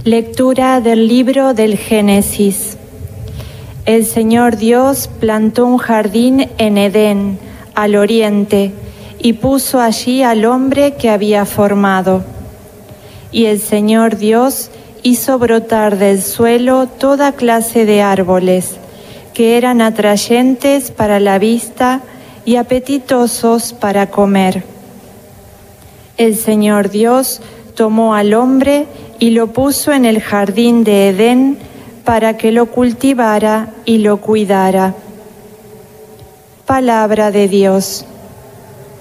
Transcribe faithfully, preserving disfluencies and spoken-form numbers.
Lectura del libro del Génesis. El Señor Dios plantó un jardín en Edén, al oriente, y puso allí al hombre que había formado. Y el Señor Dios hizo brotar del suelo toda clase de árboles, que eran atrayentes para la vista y apetitosos para comer. El Señor Dios tomó al hombre y lo puso en el jardín de Edén para que lo cultivara y lo cuidara. Palabra de Dios.